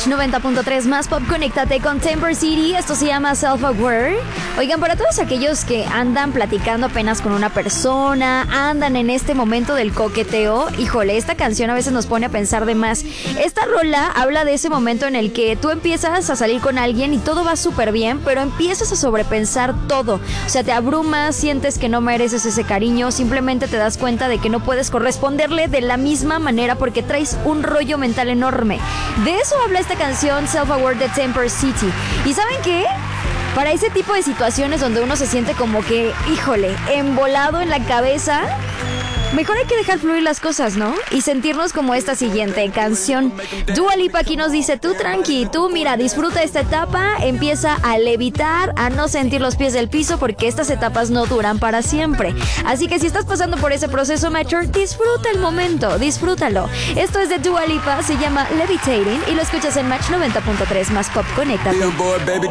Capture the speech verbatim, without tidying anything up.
Match noventa punto tres más pop, conéctate con Temper City. Esto se llama Self-Aware. Oigan, para todos aquellos que andan platicando apenas con una persona, andan en este momento del coqueteo, híjole, esta canción a veces nos pone a pensar de más. Esta rola habla de ese momento en el que tú empiezas a salir con alguien y todo va súper bien, pero empiezas a sobrepensar todo. O sea, te abrumas, sientes que no mereces ese cariño, simplemente te das cuenta de que no puedes corresponderle de la misma manera porque traes un rollo mental enorme. De eso habla esta canción Self-Aware de Temper City. ¿Y saben qué? Para ese tipo de situaciones donde uno se siente como que, híjole, embolado en la cabeza, mejor hay que dejar fluir las cosas, ¿no? Y sentirnos como esta siguiente canción. Dua Lipa aquí nos dice, tú tranqui, tú mira, disfruta esta etapa, empieza a levitar, a no sentir los pies del piso porque estas etapas no duran para siempre. Así que si estás pasando por ese proceso, Mature, disfruta el momento, disfrútalo. Esto es de Dua Lipa, se llama Levitating y lo escuchas en Match noventa punto tres más pop, conéctate.